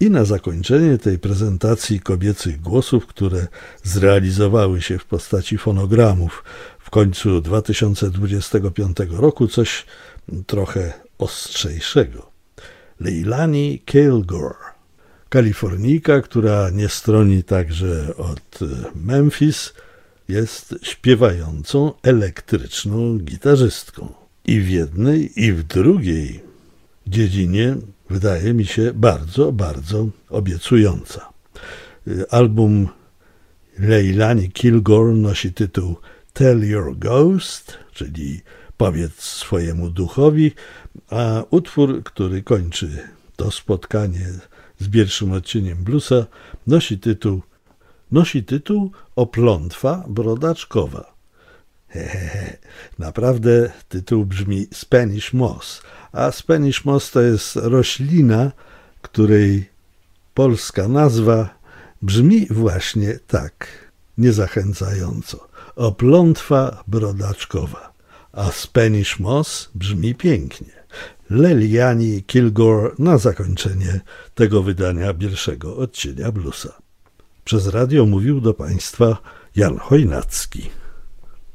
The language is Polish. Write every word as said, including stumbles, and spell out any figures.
I na zakończenie tej prezentacji kobiecych głosów, które zrealizowały się w postaci fonogramów w końcu dwa tysiące dwudziestego piątego roku, coś trochę ostrzejszego. Leilani Kilgore, Kalifornijka, która nie stroni także od Memphis, jest śpiewającą elektryczną gitarzystką. I w jednej, i w drugiej dziedzinie wydaje mi się bardzo, bardzo obiecująca. Album Leilani Kilgore nosi tytuł Tell Your Ghost, czyli Powiedz swojemu duchowi, a utwór, który kończy to spotkanie z pierwszym odcieniem bluesa, nosi tytuł nosi tytuł Oplątwa brodaczkowa. Hehehe, naprawdę tytuł brzmi Spanish Moss, a Spanish Moss to jest roślina, której polska nazwa brzmi właśnie tak, niezachęcająco. Oplątwa brodaczkowa, a Spanish Moss brzmi pięknie. Leilani Kilgore na zakończenie tego wydania pierwszego odcienia bluesa. Przez radio mówił do Państwa Jan Chojnacki.